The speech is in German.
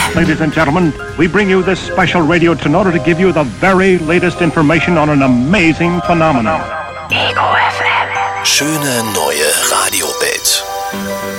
Ladies and gentlemen, we bring you this special radio in order to give you the very latest information on an amazing phenomenon. Ego FM. Schöne neue Radiowelt.